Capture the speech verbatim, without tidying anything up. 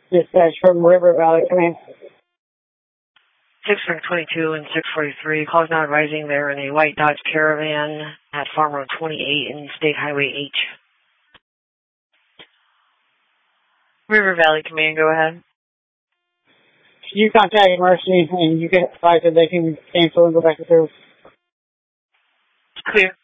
Dispatch from River Valley Command. six twenty-two and six forty-three. Calls now advising they're in a white Dodge Caravan at Farm Road twenty-eight and State Highway H. River Valley Command, go ahead. You contact emergency and you get advised that they can cancel and go back to service. Clear.